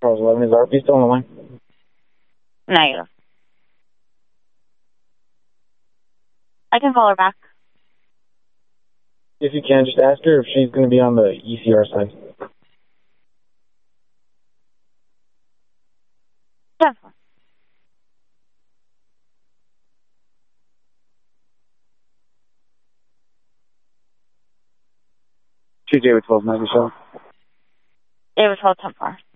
Charles 11, is RP still on the line? Negative. I can call her back. If you can, just ask her if she's going to be on the ECR side. Definitely. TJ with 1297. It was 12 10 4.